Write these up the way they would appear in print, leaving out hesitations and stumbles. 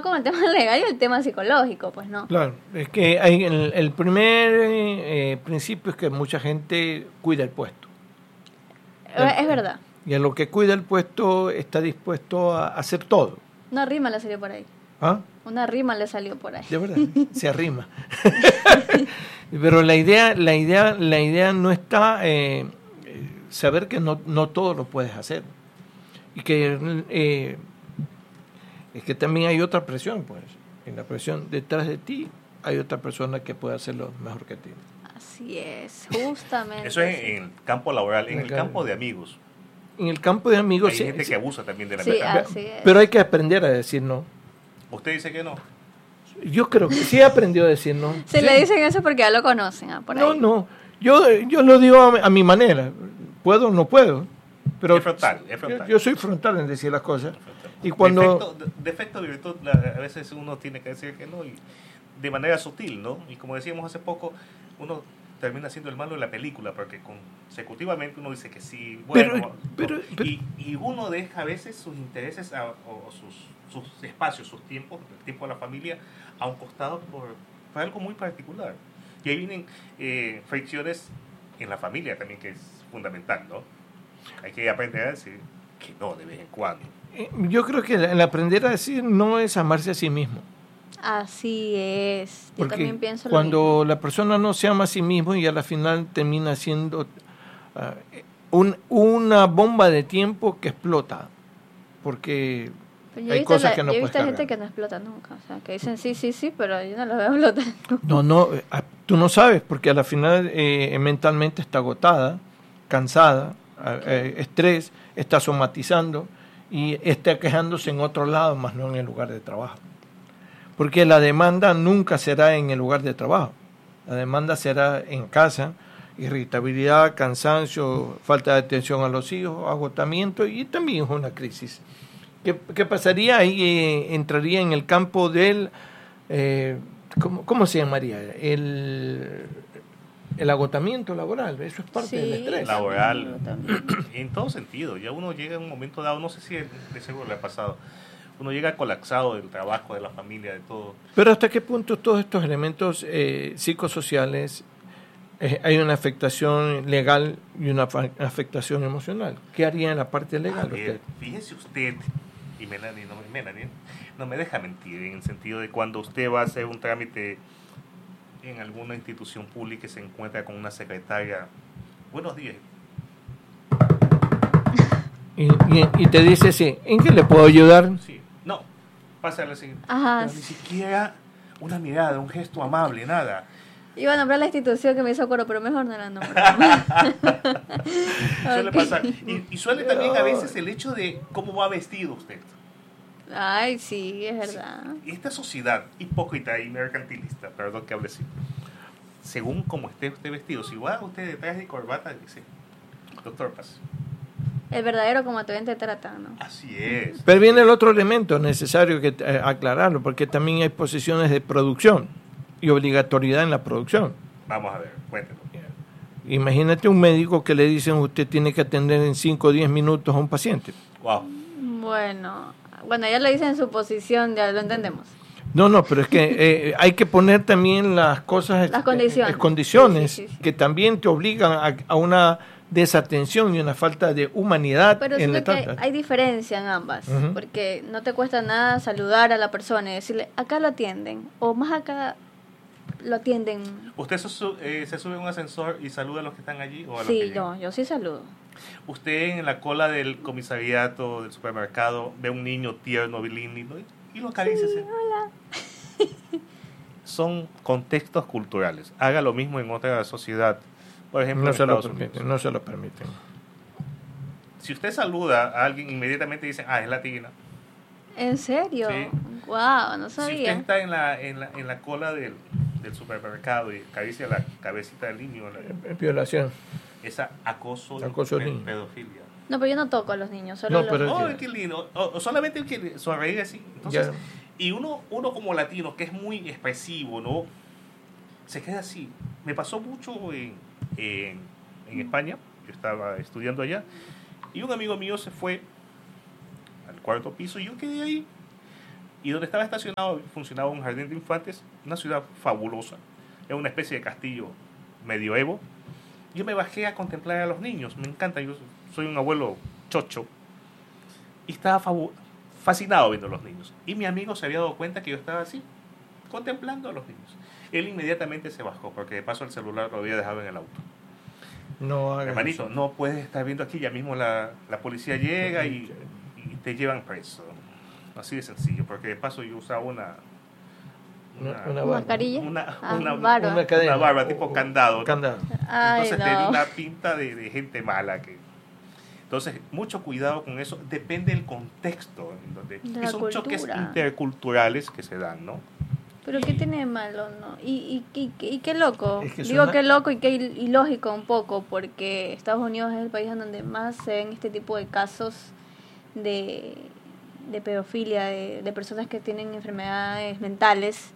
con el tema legal y el tema psicológico, pues no. Claro, es que hay el primer principio es que mucha gente cuida el puesto. Es verdad. Y a lo que cuida el puesto está dispuesto a hacer todo. Una rima le salió por ahí. ¿Ah? Una rima le salió por ahí. De verdad, se arrima. Pero la idea no está saber que no todo lo puedes hacer. Y que es que también hay otra presión, pues. En la presión detrás de ti hay otra persona que puede hacerlo mejor que ti. Así es, justamente. Eso es en el campo laboral, en el campo de amigos. En el campo de amigos hay gente que abusa también de la amistad. Así es. Pero hay que aprender a decir no. ¿Usted dice que no? Yo creo que sí he aprendido a decir no. Se le dicen eso porque ya lo conocen. Por ahí. No. Yo lo digo a mi manera. Puedo o no puedo. Pero es frontal. Yo soy frontal en decir las cosas. Y cuando defecto de virtud, a veces uno tiene que decir que no, y de manera sutil, ¿no? Y como decíamos hace poco, uno termina siendo el malo de la película, porque consecutivamente uno dice que sí, bueno, pero, y uno deja a veces sus intereses o sus espacios, sus tiempos, el tiempo de la familia, a un costado por algo muy particular. Y ahí vienen fricciones en la familia también, que es fundamental, ¿no? Hay que aprender a decir que no de vez en cuando. Yo creo que el aprender a decir no es amarse a sí mismo. Así es. Yo también pienso cuando lo mismo. La persona no se ama a sí mismo y a la final termina siendo una bomba de tiempo que explota. Porque hay cosas que no puedes cargar. Yo he visto gente que no explota nunca. O sea, que dicen sí, pero yo no los veo explotar. No, tú no sabes, porque a la final mentalmente está agotada, cansada, estrés, está somatizando y está quejándose en otro lado, más no en el lugar de trabajo. Porque la demanda nunca será en el lugar de trabajo. La demanda será en casa, irritabilidad, cansancio, falta de atención a los hijos, agotamiento, y también es una crisis. ¿Qué pasaría? Ahí entraría en el campo del... ¿cómo se llamaría? El agotamiento laboral. Eso es parte del estrés. Laboral, en todo sentido. Ya uno llega en un momento dado, no sé si de seguro le ha pasado, uno llega colapsado del trabajo, de la familia, de todo. Pero ¿hasta qué punto todos estos elementos psicosociales hay una afectación legal y una afectación emocional? ¿Qué haría en la parte legal? Fíjese usted, y Melanie no me deja mentir, en el sentido de cuando usted va a hacer un trámite en alguna institución pública y se encuentra con una secretaria, buenos días. Y te dice, sí, ¿en qué le puedo ayudar? Sí, no, pásale así. Ajá. Ni siquiera una mirada, un gesto amable, nada. Iba a nombrar la institución que me hizo coro, pero mejor no la nombro. Suele pasar. Y suele también a veces el hecho de cómo va vestido usted. Ay, sí, es verdad. Sí, esta sociedad hipócrita y mercantilista, perdón que hable así, según como esté usted vestido, si va usted de traje y corbata, dice, doctor Paz. El verdadero como te ven te tratan, ¿no? Así es. Pero viene el otro elemento necesario que aclararlo, porque también hay posiciones de producción y obligatoriedad en la producción. Vamos a ver, cuéntenos. Imagínate un médico que le dicen usted tiene que atender en 5 o 10 minutos a un paciente. Wow. Bueno, ya lo dice en su posición, ya lo entendemos. No, pero es que hay que poner también las cosas, las condiciones, sí. Que también te obligan a una desatención y una falta de humanidad. Pero en que hay diferencia en ambas, porque no te cuesta nada saludar a la persona y decirle, acá lo atienden, o más acá lo atienden. ¿Usted se sube a un ascensor y saluda a los que están allí? O a los sí, yo sí saludo. ¿Usted en la cola del comisariato, del supermercado, ve a un niño tierno, lindo, y lo acaricia? Sí, hola. Son contextos culturales. Haga lo mismo en otra sociedad. Por ejemplo, no se lo permiten. Si usted saluda a alguien, inmediatamente dicen, es latina. ¿En serio? Sí. Wow, no sabía. Si usted está en la cola del supermercado y acaricia la cabecita del niño, violación. Esa acoso niño. Pedofilia. No, pero yo no toco a los niños, solo qué lindo. O solamente que sonreír así. Entonces, y uno como latino, que es muy expresivo, ¿no? Se queda así. Me pasó mucho en España. Yo estaba estudiando allá. Y un amigo mío se fue al 4º piso y yo quedé ahí. Y donde estaba estacionado funcionaba un jardín de infantes, una ciudad fabulosa. Era una especie de castillo medioevo. Yo me bajé a contemplar a los niños, me encanta, yo soy un abuelo chocho. Y estaba fascinado viendo a los niños. Y mi amigo se había dado cuenta que yo estaba así, contemplando a los niños. Él inmediatamente se bajó, porque de paso el celular lo había dejado en el auto. No hagas Hermanito, eso. no puedes estar viendo aquí, ya mismo la policía llega y te llevan preso. Así de sencillo, porque de paso yo usaba una mascarilla, una barba tipo candado. Ay, Entonces no. tenía una pinta de gente mala. Entonces, mucho cuidado con eso. Depende del contexto. De son la choques cultura. interculturales que se dan, ¿no? Pero ¿qué tiene de malo, no? Y qué loco. Es que Digo qué loco y qué ilógico un poco, porque Estados Unidos es el país en donde más se ven este tipo de casos de pedofilia, de personas que tienen enfermedades mentales.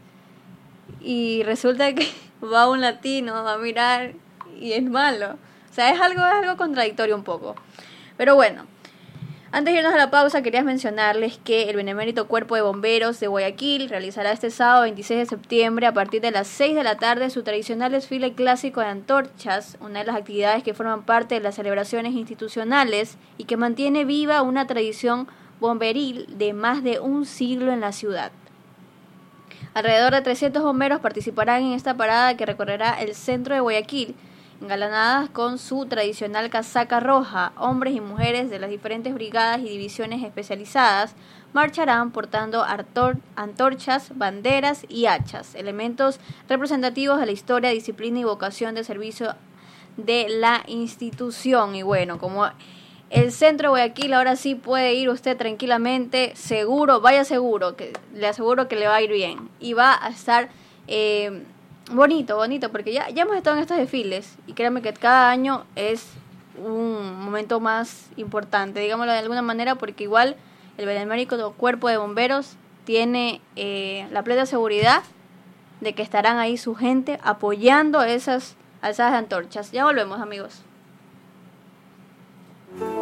Y resulta que va un latino a mirar y es malo. O sea, es algo contradictorio un poco. Pero bueno, antes de irnos a la pausa, quería mencionarles que el Benemérito Cuerpo de Bomberos de Guayaquil realizará este sábado 26 de septiembre a partir de las 6 de la tarde su tradicional desfile clásico de antorchas, una de las actividades que forman parte de las celebraciones institucionales y que mantiene viva una tradición bomberil de más de un siglo en la ciudad. Alrededor de 300 bomberos participarán en esta parada que recorrerá el centro de Guayaquil, engalanadas con su tradicional casaca roja. Hombres y mujeres de las diferentes brigadas y divisiones especializadas marcharán portando antorchas, banderas y hachas, elementos representativos de la historia, disciplina y vocación de servicio de la institución. Y bueno, como el centro de Guayaquil ahora sí puede ir usted tranquilamente, seguro, vaya seguro, que le aseguro que le va a ir bien y va a estar bonito, porque ya hemos estado en estos desfiles y créanme que cada año es un momento más importante, digámoslo de alguna manera, porque igual el Benemérito Cuerpo de Bomberos tiene la plena seguridad de que estarán ahí su gente apoyando esas antorchas. Ya volvemos, amigos.